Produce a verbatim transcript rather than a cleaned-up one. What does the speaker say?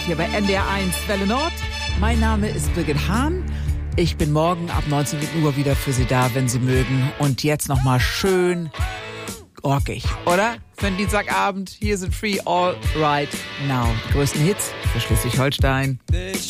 Hier bei N D R eins Welle Nord. Mein Name ist Birgit Hahn. Ich bin morgen ab neunzehn Uhr wieder für Sie da, wenn Sie mögen. Und jetzt nochmal schön orkig, oder? Für den Dienstagabend. Hier sind Free All Right Now. Die größten Hits für Schleswig-Holstein.